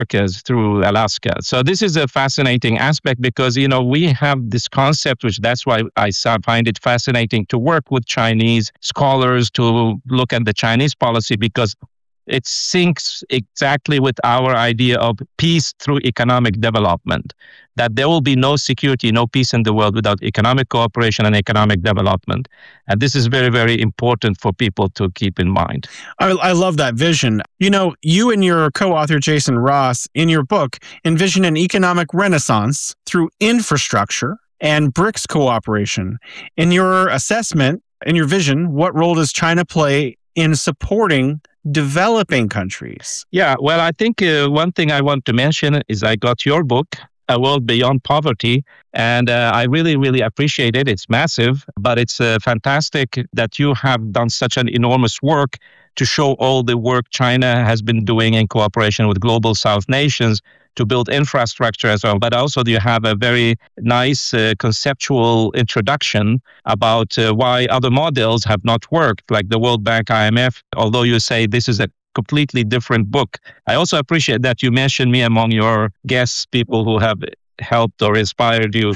Americas through Alaska. So this is a fascinating aspect because, we have this concept, which that's why find it fascinating to work with Chinese scholars to look at the Chinese policy, because it syncs exactly with our idea of peace through economic development, that there will be no security, no peace in the world without economic cooperation and economic development. And this is very, very important for people to keep in mind. I love that vision. You and your co-author, Jason Ross, in your book, envision an economic renaissance through infrastructure and BRICS cooperation. In your assessment, in your vision, what role does China play in supporting developing countries? Yeah, well, I think one thing I want to mention is I got your book, A World Beyond Poverty, and I really, really appreciate it. It's massive, but it's fantastic that you have done such an enormous work to show all the work China has been doing in cooperation with global South nations to build infrastructure as well. But also you have a very nice conceptual introduction about why other models have not worked, like the World Bank, IMF, although you say this is a completely different book. I also appreciate that you mentioned me among your guests, people who have helped or inspired you.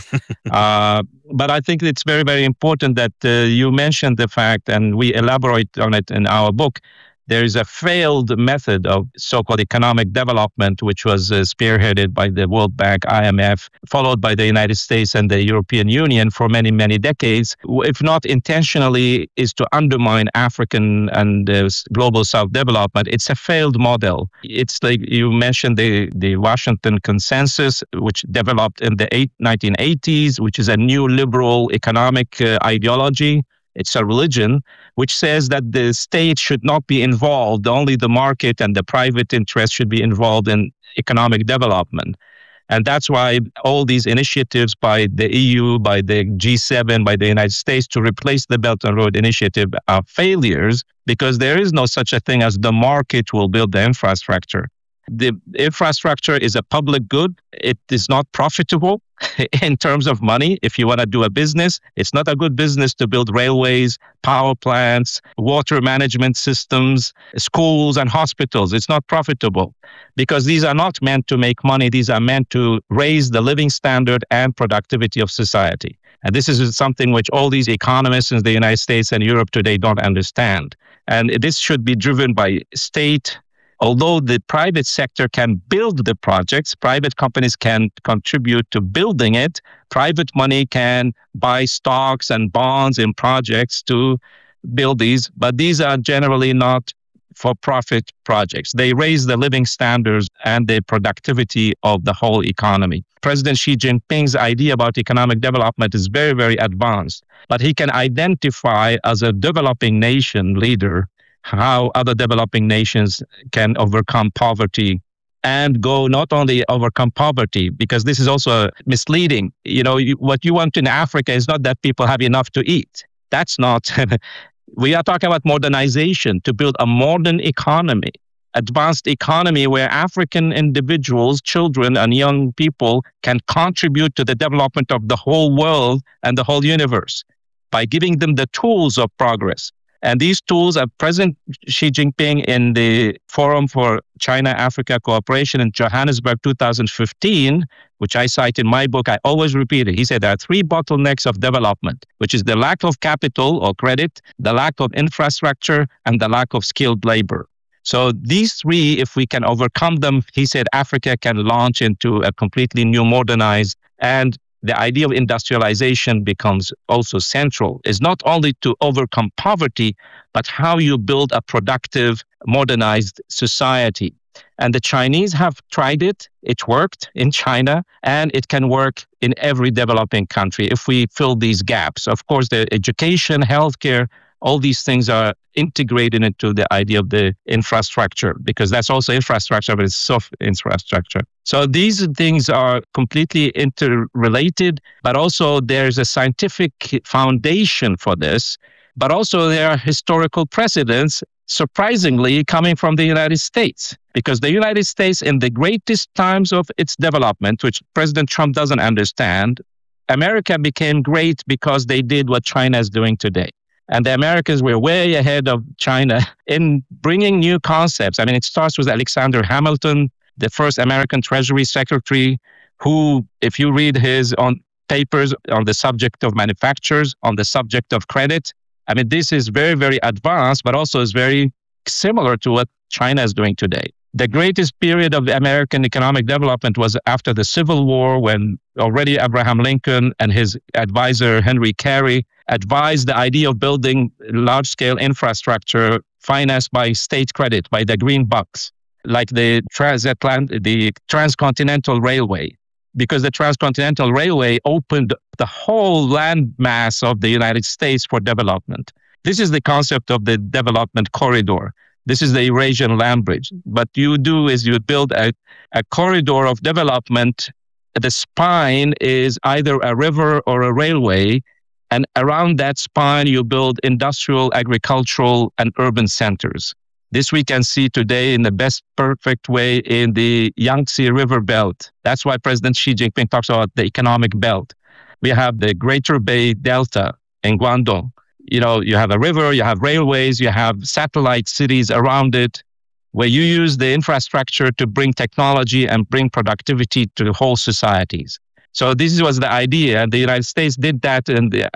But I think it's very, very important that you mentioned the fact, and we elaborate on it in our book. There is a failed method of so-called economic development, which was spearheaded by the World Bank, IMF, followed by the United States and the European Union for many, many decades, if not intentionally, is to undermine African and global South development. It's a failed model. It's like you mentioned the Washington Consensus, which developed in the 1980s, which is a new liberal economic ideology. It's a religion which says that the state should not be involved. Only the market and the private interest should be involved in economic development. And that's why all these initiatives by the EU, by the G7, by the United States to replace the Belt and Road Initiative are failures, because there is no such a thing as the market will build the infrastructure. The infrastructure is a public good. It is not profitable in terms of money. If you want to do a business, it's not a good business to build railways, power plants, water management systems, schools and hospitals. It's not profitable because these are not meant to make money. These are meant to raise the living standard and productivity of society. And this is something which all these economists in the United States and Europe today don't understand. And this should be driven by state. Although the private sector can build the projects, private companies can contribute to building it, private money can buy stocks and bonds in projects to build these, but these are generally not for-profit projects. They raise the living standards and the productivity of the whole economy. President Xi Jinping's idea about economic development is very, very advanced, but he can identify as a developing nation leader how other developing nations can overcome poverty and go not only overcome poverty, because this is also misleading. What you want in Africa is not that people have enough to eat. That's not. We are talking about modernization, to build a modern economy, advanced economy where African individuals, children and young people can contribute to the development of the whole world and the whole universe by giving them the tools of progress. And these tools are President Xi Jinping in the Forum for China-Africa Cooperation in Johannesburg 2015, which I cite in my book. I always repeat it. He said there are three bottlenecks of development, which is the lack of capital or credit, the lack of infrastructure, and the lack of skilled labor. So these three, if we can overcome them, he said Africa can launch into a completely new modernized, and the idea of industrialization becomes also central. Is not only to overcome poverty, but how you build a productive, modernized society. And the Chinese have tried it. It worked in China, and it can work in every developing country if we fill these gaps. Of course, the education, healthcare, all these things are integrated into the idea of the infrastructure, because that's also infrastructure, but it's soft infrastructure. So these things are completely interrelated, but also there's a scientific foundation for this, but also there are historical precedents, surprisingly, coming from the United States, because the United States, in the greatest times of its development, which President Trump doesn't understand, America became great because they did what China is doing today. And the Americans were way ahead of China in bringing new concepts. I mean, it starts with Alexander Hamilton, the first American Treasury Secretary, who, if you read his on papers on the subject of manufacturers, on the subject of credit, I mean, this is very, very advanced, but also is very similar to what China is doing today. The greatest period of American economic development was after the Civil War, when already Abraham Lincoln and his advisor, Henry Carey, advised the idea of building large-scale infrastructure financed by state credit, by the green bucks, like the Transcontinental Railway, because the Transcontinental Railway opened the whole land mass of the United States for development. This is the concept of the development corridor. This is the Eurasian land bridge. What you do is you build a corridor of development. The spine is either a river or a railway, and around that spine you build industrial, agricultural, and urban centers. This we can see today in the best perfect way in the Yangtze River Belt. That's why President Xi Jinping talks about the economic belt. We have the Greater Bay Delta in Guangdong. You know, you have a river, you have railways, you have satellite cities around it, where you use the infrastructure to bring technology and bring productivity to the whole societies. So this was the idea. The United States did that in the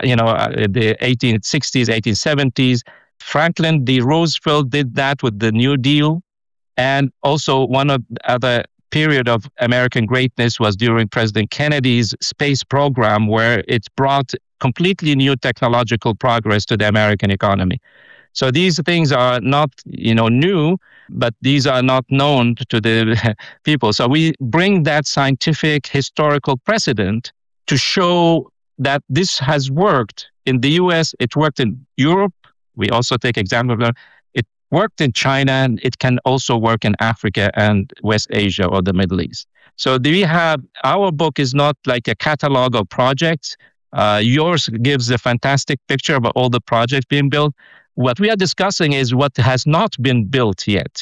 1860s, 1870s. Franklin D. Roosevelt did that with the New Deal. And also one of the other period of American greatness was during President Kennedy's space program, where it brought completely new technological progress to the American economy. So these things are not, new, but these are not known to the people. So we bring that scientific historical precedent to show that this has worked in the US, it worked in Europe. We also take example of that. It worked in China, and it can also work in Africa and West Asia or the Middle East. So our book is not like a catalog of projects. Yours gives a fantastic picture about all the projects being built. What we are discussing is what has not been built yet,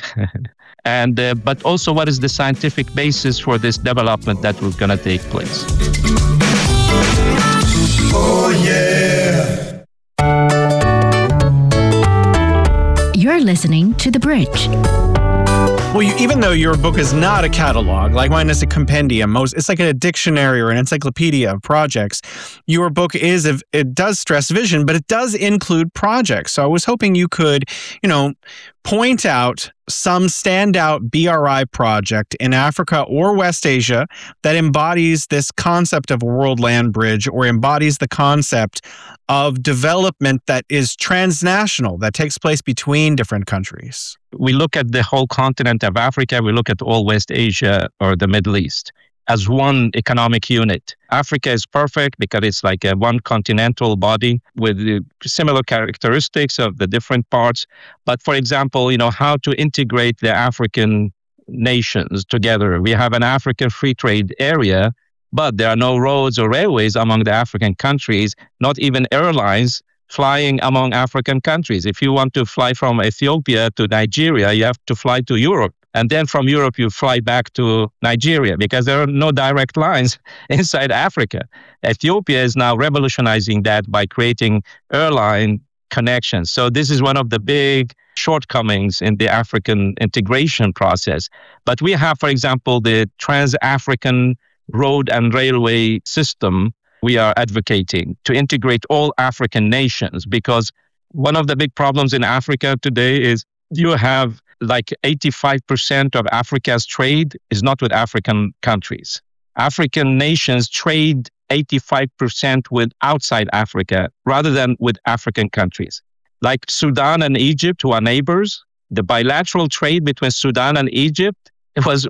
but also what is the scientific basis for this development that was going to take place. Oh, yeah. You're listening to The Bridge. Well, even though your book is not a catalog, like mine is a compendium, it's like a dictionary or an encyclopedia of projects. Your book it does stress vision, but it does include projects. So I was hoping you could, point out some standout BRI project in Africa or West Asia that embodies this concept of a world land bridge, or embodies the concept of development that is transnational, that takes place between different countries. We look at the whole continent of Africa, we look at all West Asia or the Middle East as one economic unit. Africa is perfect because it's like a one continental body with similar characteristics of the different parts. But for example, how to integrate the African nations together. We have an African free trade area, but there are no roads or railways among the African countries, not even airlines flying among African countries. If you want to fly from Ethiopia to Nigeria, you have to fly to Europe. And then from Europe, you fly back to Nigeria because there are no direct lines inside Africa. Ethiopia is now revolutionizing that by creating airline connections. So this is one of the big shortcomings in the African integration process. But we have, for example, the Trans-African road and railway system we are advocating to integrate all African nations, because one of the big problems in Africa today is you have like 85% of Africa's trade is not with African countries. African nations trade 85% with outside Africa rather than with African countries. Like Sudan and Egypt, who are neighbors, the bilateral trade between Sudan and Egypt, it was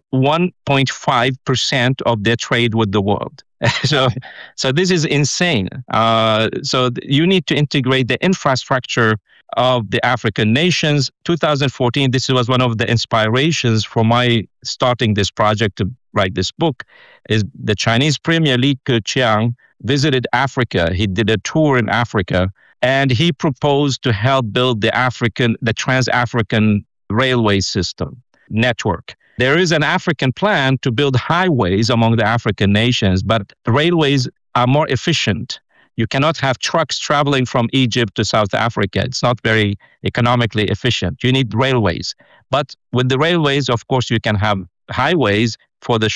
1.5% of their trade with the world. So this is insane. So you need to integrate the infrastructure of the African nations. 2014, this was one of the inspirations for my starting this project to write this book, is the Chinese Premier Li Keqiang visited Africa. He did a tour in Africa, and he proposed to help build the Trans-African railway system network. There is an African plan to build highways among the African nations, but railways are more efficient. You cannot have trucks traveling from Egypt to South Africa. It's not very economically efficient. You need railways. But with the railways, of course, you can have highways for the